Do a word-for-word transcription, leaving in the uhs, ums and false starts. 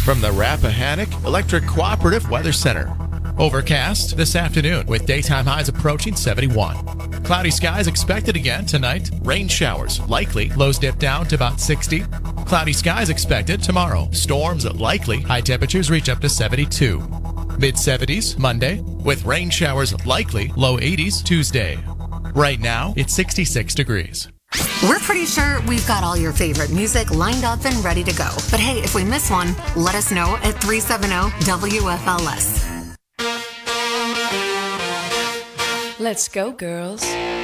from the Rappahannock Electric Cooperative Weather Center. Overcast this afternoon with daytime highs approaching seventy-one. Cloudy skies expected again tonight. Rain showers likely. Lows dip down to about sixty. Cloudy skies expected tomorrow. Storms likely. High temperatures reach up to seventy-two. mid seventies Monday with rain showers likely. Low eighties Tuesday. Right now, it's sixty-six degrees. We're pretty sure we've got all your favorite music lined up and ready to go. But hey, if we miss one, let us know at three seven zero W F L S. Let's go, girls.